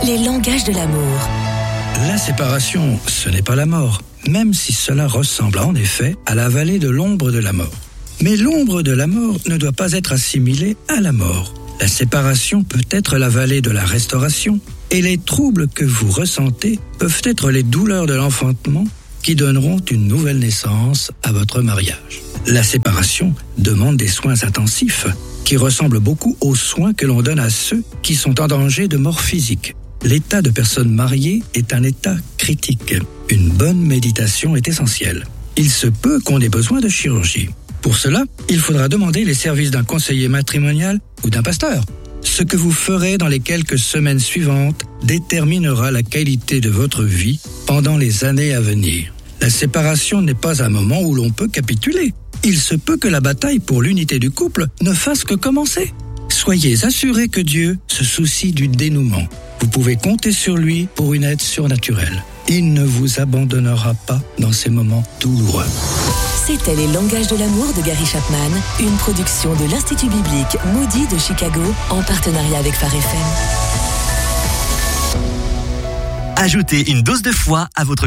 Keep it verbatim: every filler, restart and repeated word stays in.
Les langages de l'amour. La séparation, ce n'est pas la mort, même si cela ressemble en effet à la vallée de l'ombre de la mort. Mais l'ombre de la mort ne doit pas être assimilée à la mort. La séparation peut être la vallée de la restauration, et les troubles que vous ressentez peuvent être les douleurs de l'enfantement qui donneront une nouvelle naissance à votre mariage. La séparation demande des soins intensifs qui ressemblent beaucoup aux soins que l'on donne à ceux qui sont en danger de mort physique. L'état de personne mariée est un état critique. Une bonne méditation est essentielle. Il se peut qu'on ait besoin de chirurgie. Pour cela, il faudra demander les services d'un conseiller matrimonial ou d'un pasteur. Ce que vous ferez dans les quelques semaines suivantes déterminera la qualité de votre vie pendant les années à venir. La séparation n'est pas un moment où l'on peut capituler. Il se peut que la bataille pour l'unité du couple ne fasse que commencer. Soyez assurés que Dieu se soucie du dénouement. Vous pouvez compter sur lui pour une aide surnaturelle. Il ne vous abandonnera pas dans ces moments douloureux. C'était Les langages de l'amour de Gary Chapman, une production de l'Institut biblique Moody de Chicago en partenariat avec Phare F M. Ajoutez une dose de foi à votre